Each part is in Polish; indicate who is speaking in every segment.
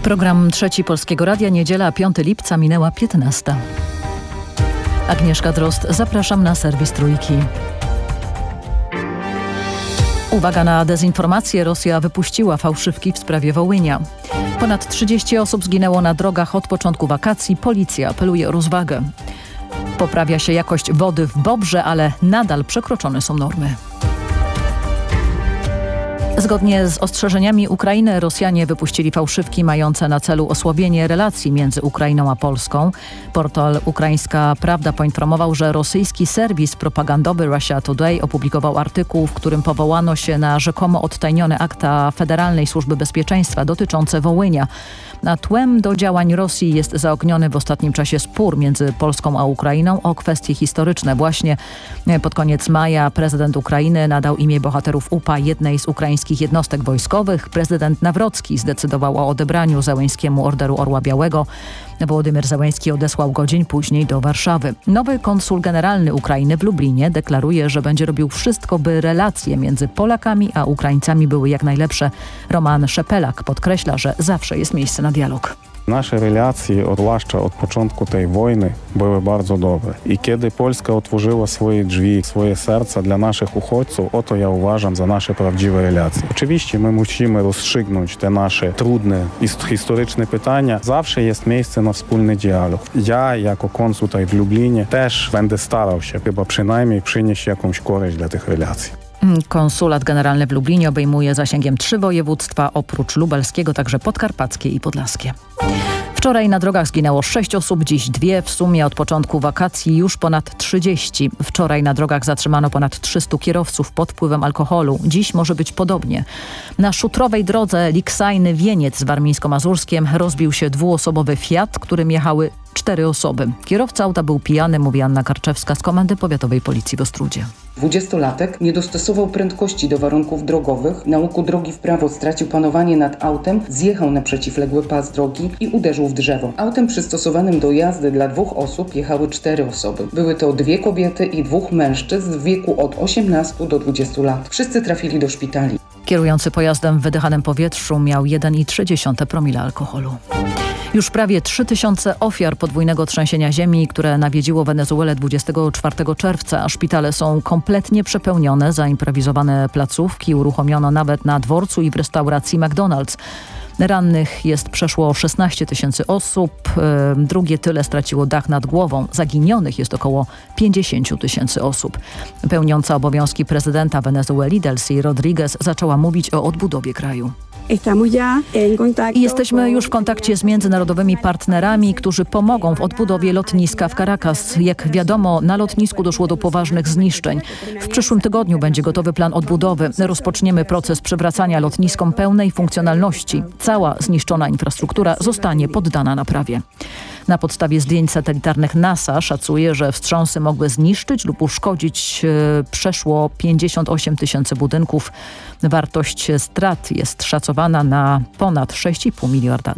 Speaker 1: Program Trzeci Polskiego Radia, niedziela 5 lipca, minęła 15. Agnieszka Drozd, zapraszam na serwis Trójki. Uwaga na dezinformację, Rosja wypuściła fałszywki w sprawie Wołynia. Ponad 30 osób zginęło na drogach od początku wakacji, policja apeluje o rozwagę. Poprawia się jakość wody w Bobrze, ale nadal przekroczone są normy. Zgodnie z ostrzeżeniami Ukrainy Rosjanie wypuścili fałszywki mające na celu osłabienie relacji między Ukrainą a Polską. Portal Ukraińska Prawda poinformował, że rosyjski serwis propagandowy Russia Today opublikował artykuł, w którym powołano się na rzekomo odtajnione akta Federalnej Służby Bezpieczeństwa dotyczące Wołynia. Na tłem do działań Rosji jest zaogniony w ostatnim czasie spór między Polską a Ukrainą o kwestie historyczne. Właśnie pod koniec maja prezydent Ukrainy nadał imię bohaterów UPA jednej z ukraińskich jednostek wojskowych. Prezydent Nawrocki zdecydował o odebraniu Zełenskiemu Orderu Orła Białego. Wołodymyr Zełenski odesłał go dzień później do Warszawy. Nowy konsul generalny Ukrainy w Lublinie deklaruje, że będzie robił wszystko, by relacje między Polakami a Ukraińcami były jak najlepsze. Roman Szepelak podkreśla, że zawsze jest miejsce na dialog.
Speaker 2: Nasze relacje, zwłaszcza od początku tej wojny, były bardzo dobre. I kiedy Polska otworzyła swoje drzwi, swoje serca dla naszych uchodźców, oto ja uważam za nasze prawdziwe relacje. Oczywiście my musimy rozstrzygnąć te nasze trudne, historyczne pytania. Zawsze jest miejsce na wspólny dialog. Ja jako konsul tutaj w Lublinie też będę starał się chyba przynajmniej przynieść jakąś korzyść dla tych relacji.
Speaker 1: Konsulat generalny w Lublinie obejmuje zasięgiem 3 województwa, oprócz lubelskiego także podkarpackie i podlaskie. Wczoraj na drogach zginęło 6 osób, dziś 2. W sumie od początku wakacji już ponad 30. Wczoraj na drogach zatrzymano ponad 300 kierowców pod wpływem alkoholu. Dziś może być podobnie. Na szutrowej drodze Liksajny-Wieniec z warmińsko-mazurskiem rozbił się 2-osobowy Fiat, którym jechały 4 osoby. Kierowca auta był pijany, mówi Anna Karczewska z Komendy Powiatowej Policji w Ostródzie.
Speaker 3: 20-latek nie dostosował prędkości do warunków drogowych, na łuku drogi w prawo stracił panowanie nad autem, zjechał na przeciwległy pas drogi i uderzył w drzewo. Autem przystosowanym do jazdy dla 2 osób jechały 4 osoby. Były to 2 kobiety i 2 mężczyzn w wieku od 18 do 20 lat. Wszyscy trafili do szpitali.
Speaker 1: Kierujący pojazdem w wydychanym powietrzu miał 1,3 promila alkoholu. Już prawie 3000 ofiar podwójnego trzęsienia ziemi, które nawiedziło Wenezuelę 24 czerwca. Szpitale są kompletnie przepełnione, zaimprowizowane placówki uruchomiono nawet na dworcu i w restauracji McDonald's. Rannych jest przeszło 16 000 osób, drugie tyle straciło dach nad głową. Zaginionych jest około 50 000 osób. Pełniąca obowiązki prezydenta Wenezueli Delcy Rodriguez zaczęła mówić o odbudowie kraju. Jesteśmy już w kontakcie z międzynarodowymi partnerami, którzy pomogą w odbudowie lotniska w Caracas. Jak wiadomo, na lotnisku doszło do poważnych zniszczeń. W przyszłym tygodniu będzie gotowy plan odbudowy. Rozpoczniemy proces przywracania lotniskom pełnej funkcjonalności. Cała zniszczona infrastruktura zostanie poddana naprawie. Na podstawie zdjęć satelitarnych NASA szacuje, że wstrząsy mogły zniszczyć lub uszkodzić przeszło 58 000 budynków. Wartość strat jest szacowana na ponad $6,5 miliarda.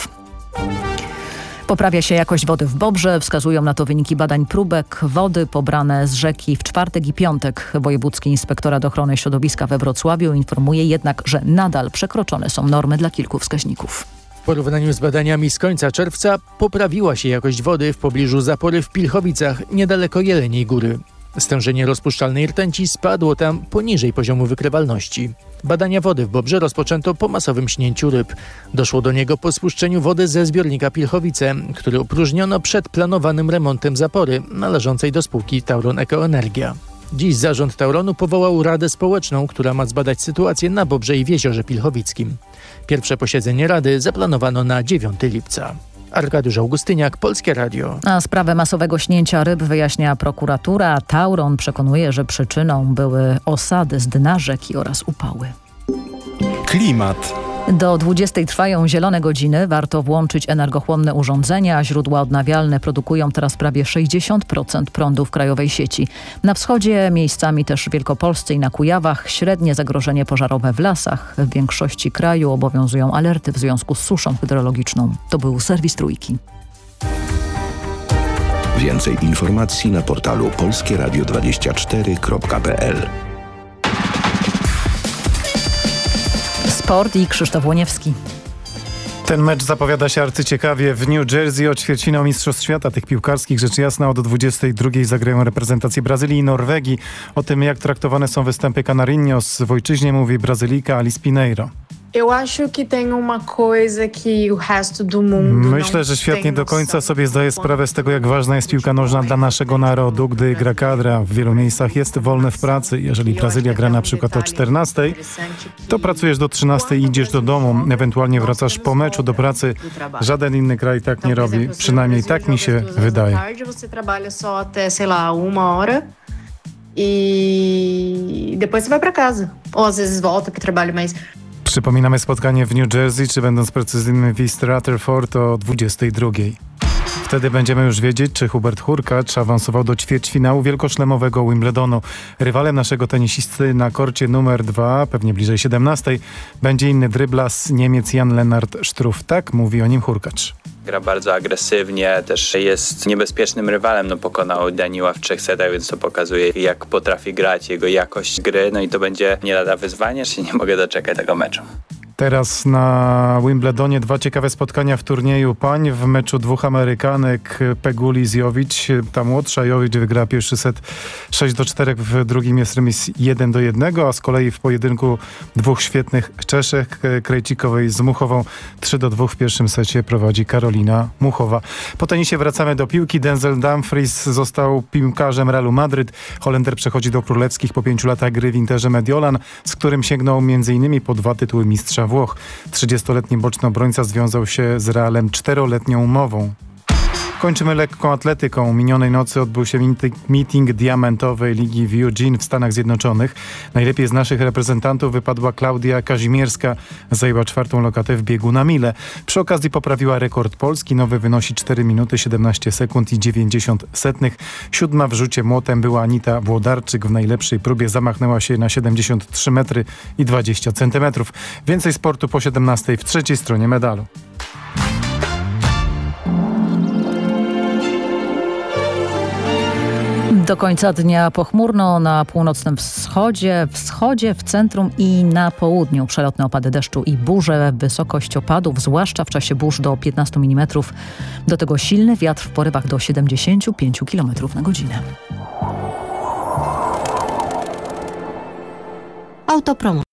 Speaker 1: Poprawia się jakość wody w Bobrze, wskazują na to wyniki badań próbek wody pobrane z rzeki w czwartek i piątek. Wojewódzki Inspektorat Ochrony Środowiska we Wrocławiu informuje jednak, że nadal przekroczone są normy dla kilku wskaźników.
Speaker 4: W porównaniu z badaniami z końca czerwca poprawiła się jakość wody w pobliżu zapory w Pilchowicach, niedaleko Jeleniej Góry. Stężenie rozpuszczalnej rtęci spadło tam poniżej poziomu wykrywalności. Badania wody w Bobrze rozpoczęto po masowym śnięciu ryb. Doszło do niego po spuszczeniu wody ze zbiornika Pilchowice, który opróżniono przed planowanym remontem zapory należącej do spółki Tauron Ekoenergia. Dziś zarząd Tauronu powołał Radę Społeczną, która ma zbadać sytuację na Bobrze i w Jeziorze Pilchowickim. Pierwsze posiedzenie Rady zaplanowano na 9 lipca. Arkadiusz Augustyniak, Polskie Radio.
Speaker 1: A sprawę masowego śnięcia ryb wyjaśnia prokuratura. Tauron przekonuje, że przyczyną były osady z dna rzeki oraz upały.
Speaker 5: Klimat.
Speaker 1: Do 20 trwają zielone godziny. Warto włączyć energochłonne urządzenia. Źródła odnawialne produkują teraz prawie 60% prądu w krajowej sieci. Na wschodzie, miejscami też w Wielkopolsce i na Kujawach, średnie zagrożenie pożarowe w lasach. W większości kraju obowiązują alerty w związku z suszą hydrologiczną. To był serwis Trójki.
Speaker 5: Więcej informacji na portalu polskieradio24.pl.
Speaker 1: Sport i Krzysztof Łoniewski.
Speaker 6: Ten mecz zapowiada się arcyciekawie. W New Jersey o ćwierćfinał Mistrzostw Świata tych piłkarskich, rzecz jasna, od 22 zagrają reprezentacje Brazylii i Norwegii. O tym, jak traktowane są występy Canarinhos w ojczyźnie, mówi Brazylijka Alice Pineiro. Myślę, że świat nie do końca sobie zdaje sprawę z tego, jak ważna jest piłka nożna dla naszego narodu. Gdy gra kadra, w wielu miejscach jest wolne w pracy. Jeżeli Brazylia gra na przykład o 14, to pracujesz do 13 i idziesz do domu. Ewentualnie wracasz po meczu do pracy. Żaden inny kraj tak nie robi. Przynajmniej tak mi się wydaje.
Speaker 7: Depois você vai para casa. Ou às vezes volta que trabalha mais.
Speaker 6: Przypominamy spotkanie w New Jersey, czy będąc precyzyjnym w East Rutherford o 22. Wtedy będziemy już wiedzieć, czy Hubert Hurkacz awansował do ćwierćfinału wielkoszlemowego Wimbledonu. Rywalem naszego tenisisty na korcie numer 2, pewnie bliżej 17, będzie inny dryblas, Niemiec Jan-Lennart Struff. Tak mówi o nim Hurkacz.
Speaker 8: Gra bardzo agresywnie, też jest niebezpiecznym rywalem. Pokonał Daniła w 3 setach, więc to pokazuje, jak potrafi grać, jego jakość gry. I to będzie nie lada wyzwanie, że nie mogę doczekać tego meczu.
Speaker 6: Teraz na Wimbledonie 2 ciekawe spotkania w turnieju pań. W meczu 2 Amerykanek Peguli z Jovic. Ta młodsza Jovic wygrała pierwszy set 6-4, w drugim jest remis 1-1, a z kolei w pojedynku 2 świetnych Czeszek Krejcikowej z Muchową 3-2 w pierwszym secie prowadzi Karolina Muchowa. Po tenisie wracamy do piłki. Denzel Dumfries został piłkarzem Realu Madryt. Holender przechodzi do królewskich po 5 latach gry w Interze Mediolan, z którym sięgnął m.in. po 2 tytuły mistrza Włoch. 30-letni boczny obrońca związał się z Realem 4-letnią umową. Kończymy lekką atletyką. Minionej nocy odbył się meeting diamentowej ligi w Eugene w Stanach Zjednoczonych. Najlepiej z naszych reprezentantów wypadła Klaudia Kazimierska. Zajęła 4. lokatę w biegu na milę. Przy okazji poprawiła rekord Polski. Nowy wynosi 4 minuty 17 sekund i 90 setnych. 7. w rzucie młotem była Anita Włodarczyk. W najlepszej próbie zamachnęła się na 73 metry i 20 centymetrów. Więcej sportu po 17 w trzeciej stronie medalu.
Speaker 1: Do końca dnia pochmurno na północnym wschodzie, w centrum i na południu. Przelotne opady deszczu i burze, wysokość opadów, zwłaszcza w czasie burz do 15 mm. Do tego silny wiatr w porywach do 75 km na godzinę.
Speaker 9: Autopromo.